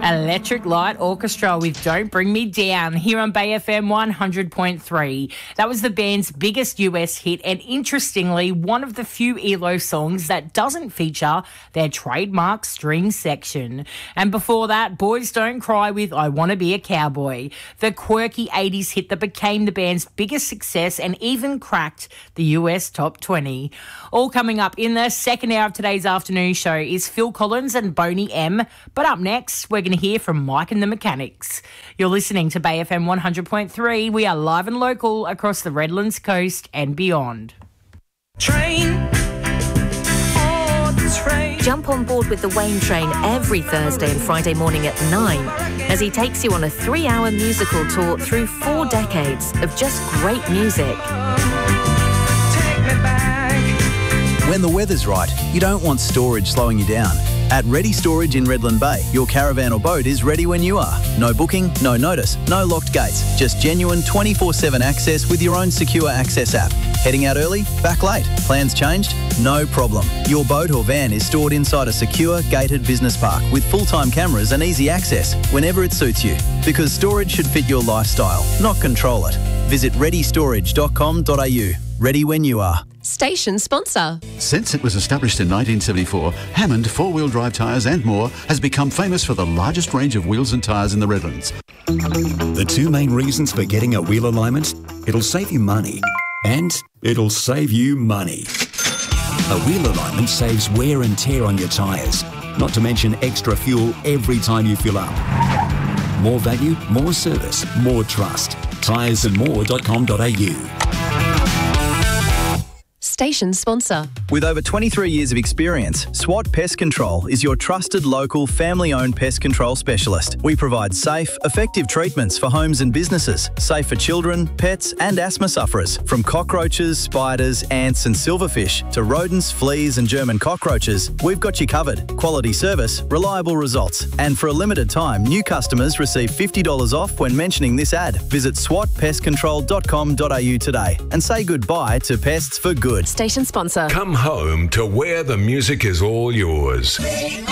Electric Light Orchestra with Don't Bring Me Down here on Bay FM 100.3. That was the band's biggest US hit and, interestingly, one of the few ELO songs that doesn't feature their trademark string section. And before that, Boys Don't Cry with I Wanna Be a Cowboy, the quirky 80s hit that became the band's biggest success and even cracked the US top 20. All coming up in the second hour of today's afternoon show is Phil Collins and Boney M. But up next, we're going to hear from Mike and the Mechanics. You're listening to Bay FM 100.3. We are live and local across the Redlands coast and beyond. Train. Jump on board with the Wayne Train every Thursday and Friday morning at 9 as he takes you on a 3-hour musical tour through 4 decades of just great music. Take me back. When the weather's right, you don't want storage slowing you down. At Ready Storage in Redland Bay, your caravan or boat is ready when you are. No booking, no notice, no locked gates. Just genuine 24/7 access with your own secure access app. Heading out early? Back late? Plans changed? No problem. Your boat or van is stored inside a secure, gated business park with full-time cameras and easy access whenever it suits you. Because storage should fit your lifestyle, not control it. Visit readystorage.com.au. Ready when you are. Station sponsor. Since it was established in 1974, Hammond 4-wheel drive tyres and more has become famous for the largest range of wheels and tyres in the Redlands. The two main reasons for getting a wheel alignment: it'll save you money and it'll save you money. A wheel alignment saves wear and tear on your tyres, not to mention extra fuel every time you fill up. More value, more service, more trust. tyresandmore.com.au. Station sponsor. With over 23 years of experience, SWAT Pest Control is your trusted local family-owned pest control specialist. We provide safe, effective treatments for homes and businesses, safe for children, pets and asthma sufferers. From cockroaches, spiders, ants and silverfish to rodents, fleas and German cockroaches, we've got you covered. Quality service, reliable results. And for a limited time, new customers receive $50 off when mentioning this ad. Visit swatpestcontrol.com.au today and say goodbye to pests for good. Station sponsor. Come home to where the music is all yours.